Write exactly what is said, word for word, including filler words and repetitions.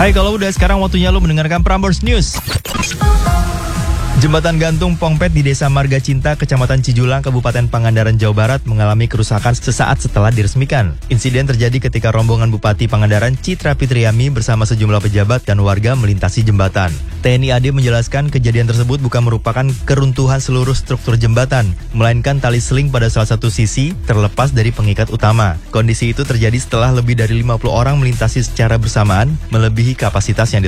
Hai, kalau udah sekarang waktunya lo mendengarkan Prambors News. Jembatan gantung Pongpet di Desa Marga Cinta, Kecamatan Cijulang, Kabupaten Pangandaran, Jawa Barat mengalami kerusakan sesaat setelah diresmikan. Insiden terjadi ketika rombongan Bupati Pangandaran Citra Fitriami bersama sejumlah pejabat dan warga melintasi jembatan. T N I A D menjelaskan kejadian tersebut bukan merupakan keruntuhan seluruh struktur jembatan, melainkan tali seling pada salah satu sisi terlepas dari pengikat utama. Kondisi itu terjadi setelah lebih dari lima puluh orang melintasi secara bersamaan, melebihi kapasitas yang